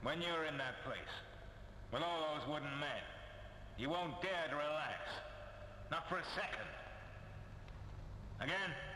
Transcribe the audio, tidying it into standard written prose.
When you're in that place, with all those wooden men, you won't dare to relax. Not for a second. Again?